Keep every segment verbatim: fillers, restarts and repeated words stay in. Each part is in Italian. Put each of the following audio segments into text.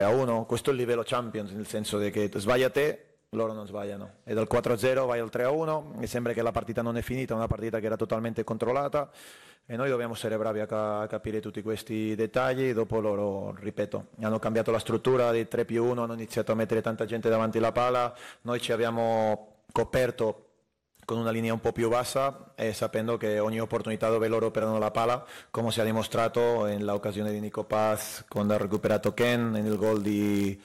a uno, questo è il livello Champions, nel senso che sbaglia te, loro non sbagliano, e dal quattro a zero vai al tre a uno, mi sembra che la partita non è finita, è una partita che era totalmente controllata e noi dobbiamo essere bravi a, ca- a capire tutti questi dettagli. Dopo loro, ripeto, hanno cambiato la struttura dei tre più uno, hanno iniziato a mettere tanta gente davanti alla palla, noi ci abbiamo coperto con una linea un po' più bassa e sapendo che ogni opportunità dove loro perdono la palla, come si è dimostrato nell'occasione di Nico Paz quando ha recuperato Ken, nel gol di,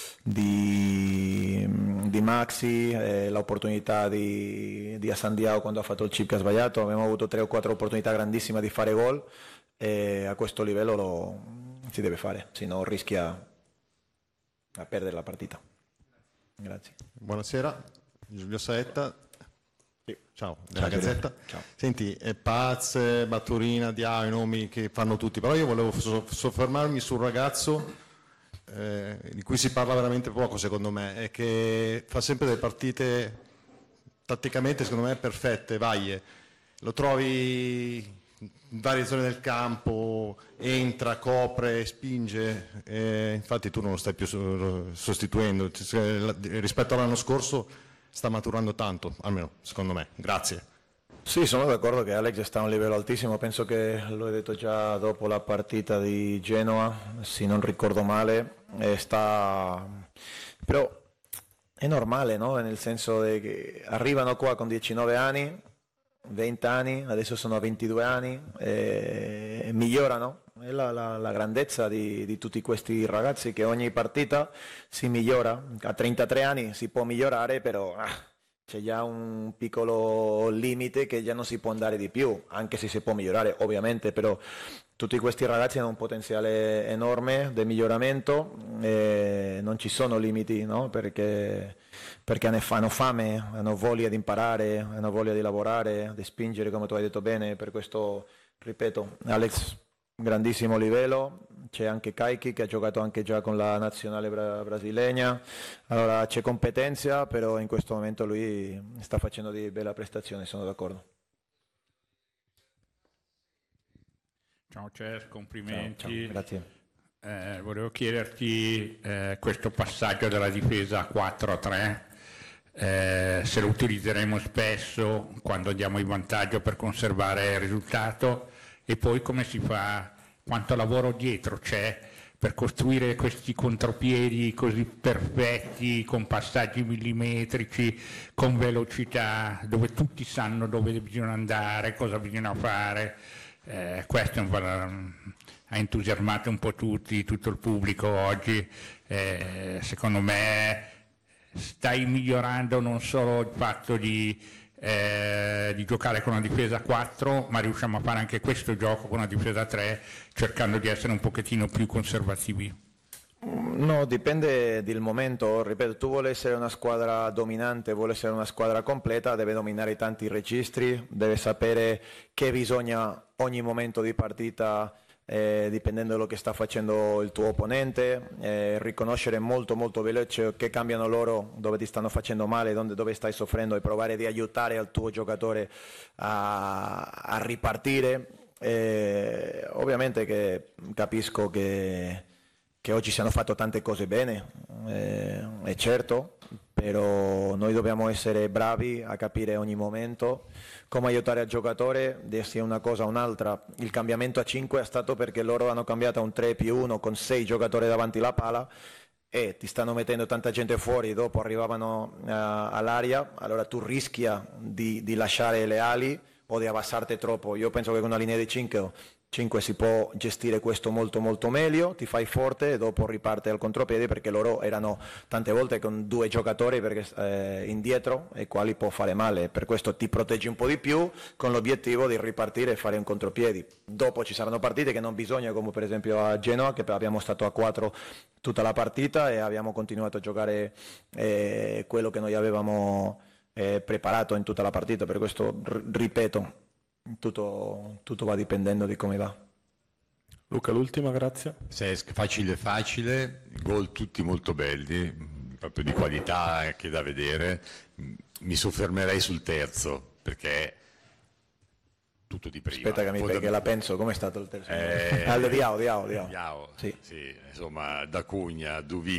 di, di Maxi, eh, l'opportunità di, di Asandiao quando ha fatto il chip che ha sbagliato, abbiamo avuto tre o quattro opportunità grandissime di fare gol e a questo livello lo si deve fare, se no rischia a perdere la partita. Grazie. Buonasera, Giulio Saetta. Ciao, della Ciao, Gazzetta. Ciao. Senti, eh, Paz, Baturina, Diao, i nomi che fanno tutti, però io volevo so- soffermarmi sul ragazzo eh, di cui si parla veramente poco secondo me, e che fa sempre delle partite tatticamente secondo me perfette, Vaie. Lo trovi in varie zone del campo, entra, copre, spinge, e infatti tu non lo stai più sostituendo, rispetto all'anno scorso sta maturando tanto, almeno secondo me. Grazie. Sì, sono d'accordo che Alex sta a un livello altissimo, penso che l'ho detto già dopo la partita di Genoa, se non ricordo male, e sta... però è normale, no? Nel senso che arrivano qua con diciannove anni, venti anni, adesso sono ventidue anni, e migliorano. È la, la, la grandezza di, di tutti questi ragazzi, che ogni partita si migliora. A trentatré anni si può migliorare, però ah, c'è già un piccolo limite che già non si può andare di più, anche se si può migliorare ovviamente, però tutti questi ragazzi hanno un potenziale enorme di miglioramento e non ci sono limiti, no? Perché, perché hanno fame, hanno voglia di imparare, hanno voglia di lavorare, di spingere, come tu hai detto bene. Per questo, ripeto, Alex, grandissimo livello. C'è anche Kaiki che ha giocato anche già con la nazionale bra- brasiliana, allora c'è competenza, però in questo momento lui sta facendo di bella prestazione, sono d'accordo. Ciao Cesc, complimenti. Ciao, ciao, grazie. Eh, volevo chiederti eh, questo passaggio della difesa quattro a tre, eh, se lo utilizzeremo spesso quando andiamo in vantaggio per conservare il risultato, e poi come si fa, quanto lavoro dietro c'è per costruire questi contropiedi così perfetti, con passaggi millimetrici, con velocità, dove tutti sanno dove bisogna andare, cosa bisogna fare. Eh, questo ha entusiasmato un po' tutti, tutto il pubblico oggi. Eh, secondo me stai migliorando non solo il fatto di, eh, di giocare con una difesa a quattro, ma riusciamo a fare anche questo gioco con una difesa a tre, cercando di essere un pochettino più conservativi. No, dipende dal momento, ripeto, tu vuoi essere una squadra dominante, vuoi essere una squadra completa, deve dominare tanti registri, deve sapere che bisogna ogni momento di partita, eh, dipendendo da quello che sta facendo il tuo opponente, eh, riconoscere molto molto veloce che cambiano loro, dove ti stanno facendo male, dove, dove stai soffrendo, e provare di aiutare il tuo giocatore a, a ripartire. Eh, ovviamente che capisco che che oggi si hanno fatto tante cose bene, eh, è certo, però noi dobbiamo essere bravi a capire ogni momento come aiutare il giocatore, sia una cosa o un'altra. Il cambiamento a cinque è stato perché loro hanno cambiato a un tre più uno con sei giocatori davanti alla palla e ti stanno mettendo tanta gente fuori, dopo arrivavano uh, all'aria, allora tu rischia di, di lasciare le ali o di abbassarti troppo. Io penso che con una linea di cinque cinque si può gestire questo molto molto meglio, ti fai forte e dopo riparte al contropiede, perché loro erano tante volte con due giocatori perché, eh, indietro, e quali può fare male, per questo ti proteggi un po' di più con l'obiettivo di ripartire e fare un contropiedi. Dopo ci saranno partite che non bisogna, come per esempio a Genoa, che abbiamo stato a quattro tutta la partita e abbiamo continuato a giocare eh, quello che noi avevamo eh, preparato in tutta la partita. Per questo r- ripeto, Tutto, tutto va dipendendo di come va. Luca, l'ultima, grazie. Cesc, facile facile, gol tutti molto belli, proprio di qualità anche da vedere. Mi soffermerei sul terzo, perché tutto di prima. Aspetta che mi Fondament- perché la penso, com'è stato il terzo? Eh, Ah, il Diao, Diao, Diao. Diao, Sì. sì, insomma, da Cugna, Duvi